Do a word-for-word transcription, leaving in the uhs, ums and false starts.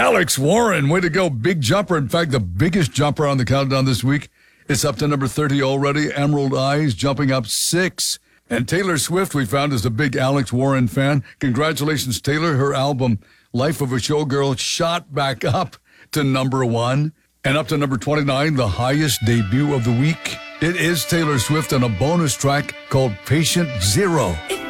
Alex Warren, way to go. Big jumper. In fact, the biggest jumper on the countdown this week. It's up to number thirty already. Emerald Eyes jumping up six. And Taylor Swift, we found, is a big Alex Warren fan. Congratulations, Taylor. Her album, Life of a Showgirl, shot back up to number one. And up to number twenty-nine, the highest debut of the week. It is Taylor Swift on a bonus track called Patient Zero. If